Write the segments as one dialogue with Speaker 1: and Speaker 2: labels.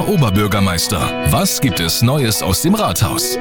Speaker 1: Oberbürgermeister. Was gibt es Neues aus dem Rathaus?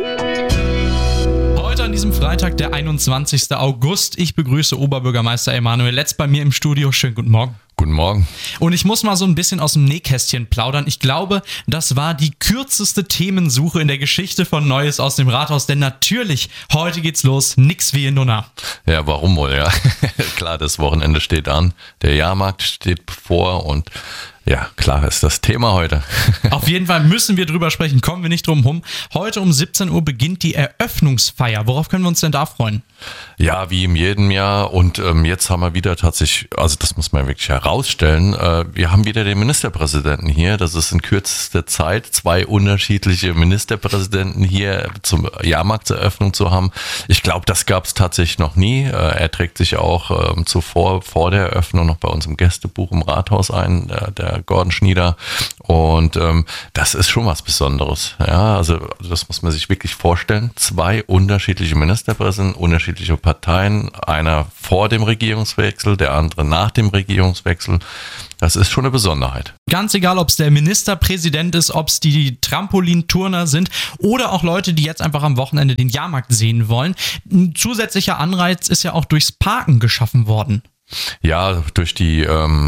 Speaker 2: Heute an diesem Freitag, der 21. August. Ich begrüße Oberbürgermeister Emanuel Letz bei mir im Studio. Schönen guten Morgen.
Speaker 3: Guten Morgen.
Speaker 2: Und ich muss mal so ein bisschen aus dem Nähkästchen plaudern. Ich glaube, das war die kürzeste Themensuche in der Geschichte von Neues aus dem Rathaus. Denn natürlich, heute geht's los. Nix wie in Nunna.
Speaker 3: Ja, warum wohl, ja. Klar, das Wochenende steht an. Der Jahrmarkt steht bevor und ja, klar ist das Thema heute.
Speaker 2: Auf jeden Fall müssen wir drüber sprechen. Kommen wir nicht drum rum. Heute um 17 Uhr beginnt die Eröffnungsfeier. Worauf können wir uns denn da freuen?
Speaker 3: Ja, wie in jedem Jahr. Und jetzt haben wir wieder tatsächlich, also das muss man wirklich herausstellen, wir haben wieder den Ministerpräsidenten hier. Das ist in kürzester Zeit 2 unterschiedliche Ministerpräsidenten hier zum Jahrmarktseröffnung zu haben. Ich glaube, das gab es tatsächlich noch nie. Er trägt sich auch zuvor, vor der Eröffnung noch bei uns im Gästebuch im Rathaus ein, der Gordon Schnieder. Und das ist schon was Besonderes. Ja, also das muss man sich wirklich vorstellen. 2 unterschiedliche Ministerpräsidenten, unterschiedliche Parteien. Einer vor dem Regierungswechsel, der andere nach dem Regierungswechsel. Das ist schon eine Besonderheit.
Speaker 2: Ganz egal, ob es der Ministerpräsident ist, ob es die Trampolinturner sind oder auch Leute, die jetzt einfach am Wochenende den Jahrmarkt sehen wollen. Ein zusätzlicher Anreiz ist ja auch durchs Parken geschaffen worden.
Speaker 3: Ja, durch die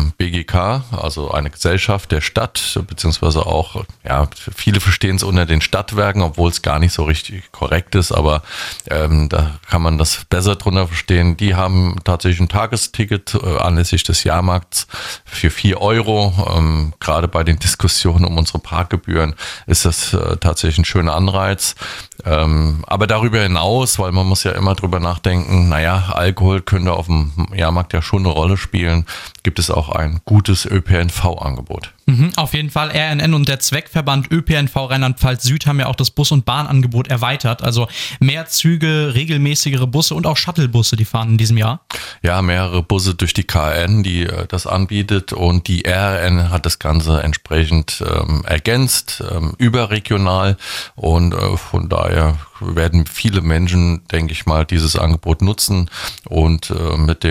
Speaker 3: BGK, also eine Gesellschaft der Stadt, beziehungsweise auch, ja, viele verstehen es unter den Stadtwerken, obwohl es gar nicht so richtig korrekt ist, aber da kann man das besser drunter verstehen. Die haben tatsächlich ein Tagesticket anlässlich des Jahrmarkts für 4 €. Gerade bei den Diskussionen um unsere Parkgebühren ist das tatsächlich ein schöner Anreiz. Aber darüber hinaus, weil man muss ja immer drüber nachdenken, naja, Alkohol könnte auf dem Jahrmarkt ja schon eine Rolle spielen, gibt es auch ein gutes ÖPNV-Angebot.
Speaker 2: Auf jeden Fall. RNN und der Zweckverband ÖPNV Rheinland-Pfalz Süd haben ja auch das Bus- und Bahnangebot erweitert. Also mehr Züge, regelmäßigere Busse und auch Shuttlebusse, die fahren in diesem Jahr.
Speaker 3: Ja, mehrere Busse durch die KN, die das anbietet, und die RN hat das Ganze entsprechend ergänzt, überregional, und von daher werden viele Menschen, denke ich mal, dieses Angebot nutzen und mit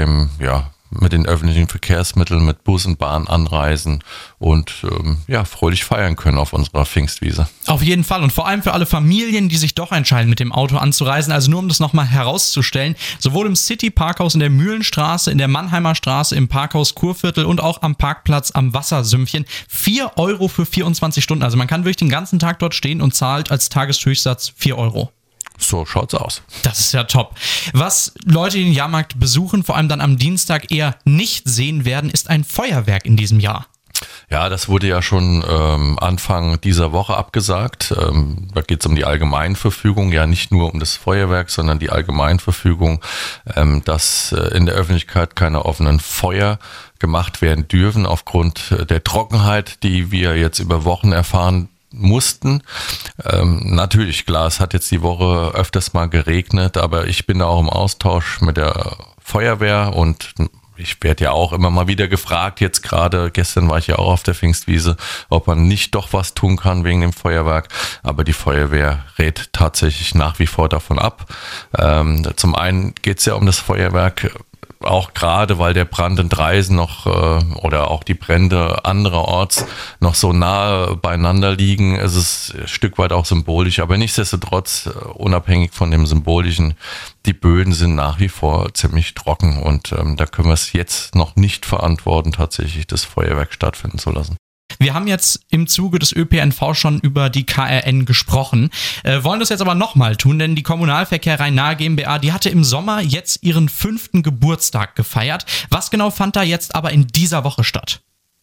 Speaker 3: den öffentlichen Verkehrsmitteln, mit Bus und Bahn anreisen und fröhlich feiern können auf unserer Pfingstwiese.
Speaker 2: Auf jeden Fall, und vor allem für alle Familien, die sich doch entscheiden, mit dem Auto anzureisen. Also nur um das nochmal herauszustellen, sowohl im City-Parkhaus in der Mühlenstraße, in der Mannheimer Straße, im Parkhaus Kurviertel und auch am Parkplatz am Wassersümpfchen. 4 € für 24 Stunden. Also man kann wirklich den ganzen Tag dort stehen und zahlt als Tageshöchstsatz 4 €.
Speaker 3: So schaut's aus.
Speaker 2: Das ist ja top. Was Leute, die den Jahrmarkt besuchen, vor allem dann am Dienstag eher nicht sehen werden, ist ein Feuerwerk in diesem Jahr.
Speaker 3: Ja, das wurde ja schon Anfang dieser Woche abgesagt. Da geht es um die Allgemeinverfügung, ja nicht nur um das Feuerwerk, sondern die Allgemeinverfügung, dass in der Öffentlichkeit keine offenen Feuer gemacht werden dürfen aufgrund der Trockenheit, die wir jetzt über Wochen erfahren mussten. Natürlich, klar, es hat jetzt die Woche öfters mal geregnet, aber ich bin da auch im Austausch mit der Feuerwehr und ich werde ja auch immer mal wieder gefragt, jetzt gerade, gestern war ich ja auch auf der Pfingstwiese, ob man nicht doch was tun kann wegen dem Feuerwerk, aber die Feuerwehr rät tatsächlich nach wie vor davon ab. Zum einen geht es ja um das Feuerwerk, auch gerade, weil der Brand in Dreisen noch oder auch die Brände andererorts noch so nahe beieinander liegen, ist es ein Stück weit auch symbolisch, aber nichtsdestotrotz, unabhängig von dem Symbolischen, die Böden sind nach wie vor ziemlich trocken und da können wir es jetzt noch nicht verantworten, tatsächlich das Feuerwerk stattfinden zu lassen.
Speaker 2: Wir haben jetzt im Zuge des ÖPNV schon über die KRN gesprochen, wollen das jetzt aber nochmal tun, denn die Kommunalverkehr Rhein-Nahe GmbH, die hatte im Sommer jetzt ihren 5. Geburtstag gefeiert. Was genau fand da jetzt aber in dieser Woche statt?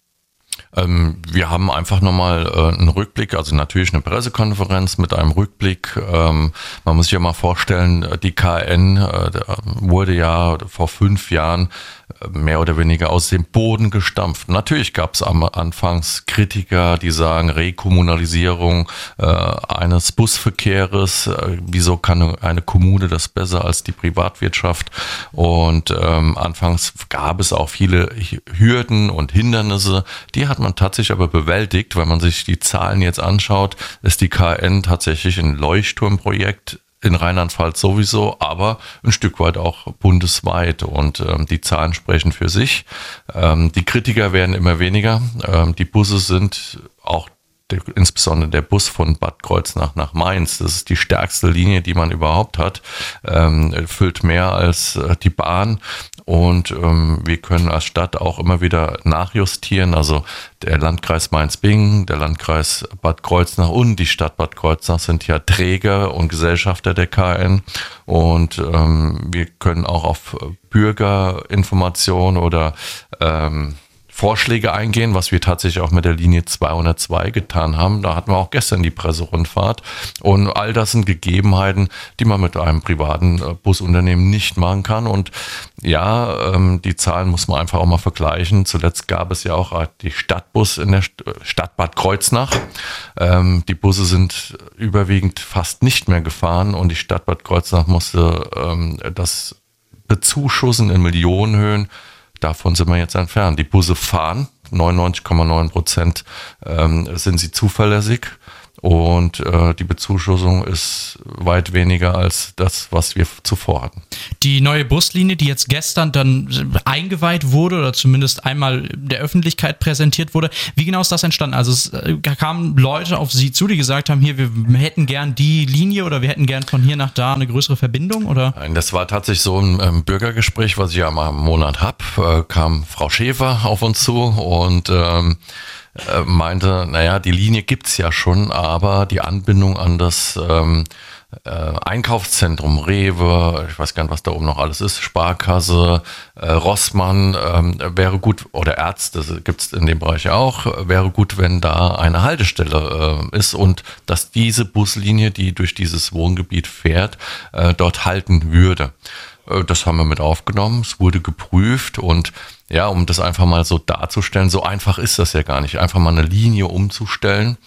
Speaker 3: Wir haben einfach nochmal einen Rückblick, also natürlich eine Pressekonferenz mit einem Rückblick. Man muss sich ja mal vorstellen, die KN wurde ja vor 5 Jahren mehr oder weniger aus dem Boden gestampft. Natürlich gab es am Anfangs Kritiker, die sagen, Rekommunalisierung eines Busverkehrs, wieso kann eine Kommune das besser als die Privatwirtschaft? Und anfangs gab es auch viele Hürden und Hindernisse, die hat man tatsächlich aber bewältigt. Wenn man sich die Zahlen jetzt anschaut, ist die KN tatsächlich ein Leuchtturmprojekt in Rheinland-Pfalz sowieso, aber ein Stück weit auch bundesweit, und die Zahlen sprechen für sich. Die Kritiker werden immer weniger. Die Busse sind auch insbesondere der Bus von Bad Kreuznach nach Mainz, das ist die stärkste Linie, die man überhaupt hat, füllt mehr als die Bahn. Und wir können als Stadt auch immer wieder nachjustieren. Also der Landkreis Mainz-Bingen, der Landkreis Bad Kreuznach und die Stadt Bad Kreuznach sind ja Träger und Gesellschafter der KN. Und wir können auch auf Bürgerinformation oder Vorschläge eingehen, was wir tatsächlich auch mit der Linie 202 getan haben. Da hatten wir auch gestern die Presserundfahrt. Und all das sind Gegebenheiten, die man mit einem privaten Busunternehmen nicht machen kann. Und ja, die Zahlen muss man einfach auch mal vergleichen. Zuletzt gab es ja auch die Stadtbus in der Stadt Bad Kreuznach. Die Busse sind überwiegend fast nicht mehr gefahren und die Stadt Bad Kreuznach musste das bezuschussen in Millionenhöhen. Davon sind wir jetzt entfernt. Die Busse fahren, 99,9% sind sie zuverlässig und die Bezuschussung ist weit weniger als das, was wir zuvor hatten.
Speaker 2: Die neue Buslinie, die jetzt gestern dann eingeweiht wurde oder zumindest einmal der Öffentlichkeit präsentiert wurde, wie genau ist das entstanden? Also es kamen Leute auf Sie zu, die gesagt haben, hier, wir hätten gern die Linie oder wir hätten gern von hier nach da eine größere Verbindung, oder?
Speaker 3: Nein, das war tatsächlich so ein Bürgergespräch, was ich ja mal im Monat habe, kam Frau Schäfer auf uns zu und meinte, naja, die Linie gibt's ja schon, aber die Anbindung an das Einkaufszentrum, Rewe, ich weiß gar nicht, was da oben noch alles ist, Sparkasse, Rossmann, wäre gut, oder Ärzte gibt's in dem Bereich auch, wäre gut, wenn da eine Haltestelle ist und dass diese Buslinie, die durch dieses Wohngebiet fährt, dort halten würde. Das haben wir mit aufgenommen, es wurde geprüft und ja, um das einfach mal so darzustellen, so einfach ist das ja gar nicht, einfach mal eine Linie umzustellen,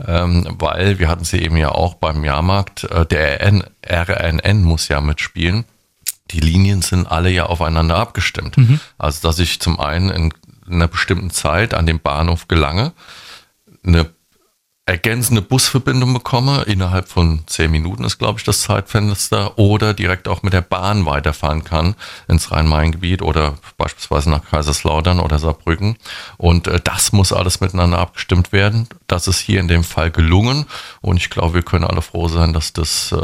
Speaker 3: weil wir hatten sie eben ja auch beim Jahrmarkt, der RNN muss ja mitspielen. Die Linien sind alle ja aufeinander abgestimmt. Also, dass ich zum einen in einer bestimmten Zeit an den Bahnhof gelange, eine ergänzende Busverbindung bekomme, innerhalb von 10 Minuten ist, glaube ich, das Zeitfenster, oder direkt auch mit der Bahn weiterfahren kann ins Rhein-Main-Gebiet oder beispielsweise nach Kaiserslautern oder Saarbrücken. Und das muss alles miteinander abgestimmt werden. Das ist hier in dem Fall gelungen und ich glaube, wir können alle froh sein, dass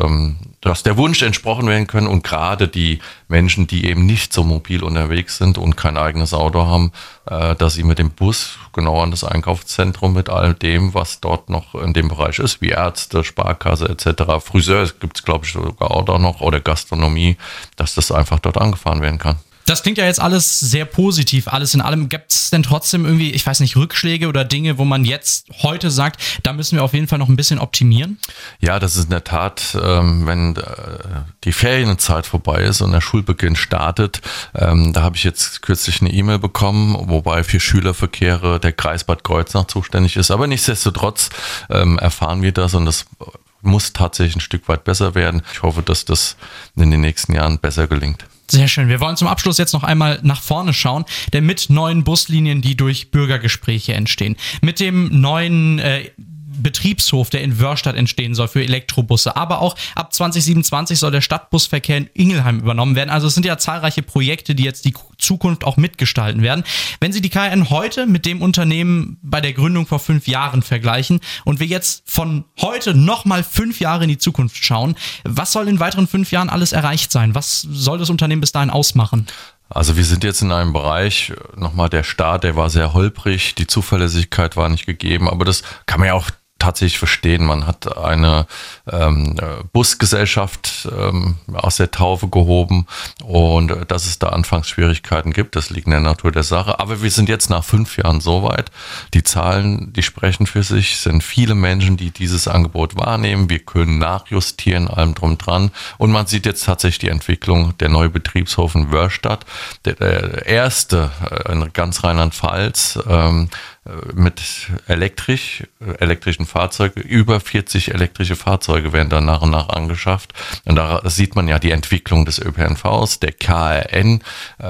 Speaker 3: dass der Wunsch entsprochen werden können und gerade die Menschen, die eben nicht so mobil unterwegs sind und kein eigenes Auto haben, dass sie mit dem Bus genau an das Einkaufszentrum mit all dem, was dort noch in dem Bereich ist, wie Ärzte, Sparkasse etc., Friseur gibt es, glaube ich, sogar auch noch, oder Gastronomie, dass das einfach dort angefahren werden kann.
Speaker 2: Das klingt ja jetzt alles sehr positiv, alles in allem. Gibt es denn trotzdem irgendwie, ich weiß nicht, Rückschläge oder Dinge, wo man jetzt heute sagt, da müssen wir auf jeden Fall noch ein bisschen optimieren?
Speaker 3: Ja, das ist in der Tat, wenn die Ferienzeit vorbei ist und der Schulbeginn startet, da habe ich jetzt kürzlich eine E-Mail bekommen, wobei für Schülerverkehre der Kreis Bad Kreuznach zuständig ist. Aber nichtsdestotrotz erfahren wir das und das muss tatsächlich ein Stück weit besser werden. Ich hoffe, dass das in den nächsten Jahren besser gelingt.
Speaker 2: Sehr schön. Wir wollen zum Abschluss jetzt noch einmal nach vorne schauen, denn mit neuen Buslinien, die durch Bürgergespräche entstehen, mit dem neuen Betriebshof, der in Wörrstadt entstehen soll für Elektrobusse, aber auch ab 2027 soll der Stadtbusverkehr in Ingelheim übernommen werden. Also es sind ja zahlreiche Projekte, die jetzt die Zukunft auch mitgestalten werden. Wenn Sie die KN heute mit dem Unternehmen bei der Gründung vor 5 Jahren vergleichen und wir jetzt von heute nochmal 5 Jahre in die Zukunft schauen, was soll in weiteren 5 Jahren alles erreicht sein? Was soll das Unternehmen bis dahin ausmachen?
Speaker 3: Also wir sind jetzt in einem Bereich, nochmal der Start, der war sehr holprig, die Zuverlässigkeit war nicht gegeben, aber das kann man ja auch tatsächlich verstehen. Man hat eine Busgesellschaft aus der Taufe gehoben und dass es da Anfangsschwierigkeiten gibt, das liegt in der Natur der Sache. Aber wir sind jetzt nach 5 Jahren so weit. Die Zahlen, die sprechen für sich. Es sind viele Menschen, die dieses Angebot wahrnehmen. Wir können nachjustieren, allem drum dran. Und man sieht jetzt tatsächlich die Entwicklung der neue Betriebshof in Wörrstadt. Der erste in ganz Rheinland-Pfalz mit elektrischen Fahrzeugen. Über 40 elektrische Fahrzeuge werden dann nach und nach angeschafft. Und da sieht man ja die Entwicklung des ÖPNVs, der KRN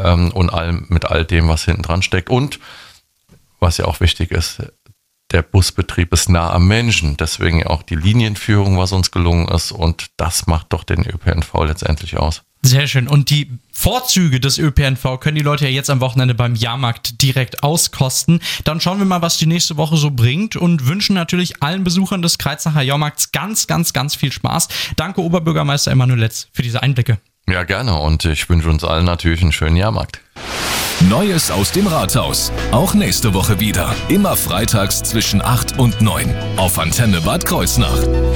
Speaker 3: und mit all dem, was hinten dran steckt. Und was ja auch wichtig ist, der Busbetrieb ist nah am Menschen. Deswegen auch die Linienführung, was uns gelungen ist. Und das macht doch den ÖPNV letztendlich aus.
Speaker 2: Sehr schön. Und die Vorzüge des ÖPNV können die Leute ja jetzt am Wochenende beim Jahrmarkt direkt auskosten. Dann schauen wir mal, was die nächste Woche so bringt und wünschen natürlich allen Besuchern des Kreuznacher Jahrmarkts ganz, ganz, ganz viel Spaß. Danke, Oberbürgermeister Emanuel Letz, für diese Einblicke.
Speaker 3: Ja, gerne. Und ich wünsche uns allen natürlich einen schönen Jahrmarkt.
Speaker 1: Neues aus dem Rathaus. Auch nächste Woche wieder. Immer freitags zwischen 8 und 9. Auf Antenne Bad Kreuznach.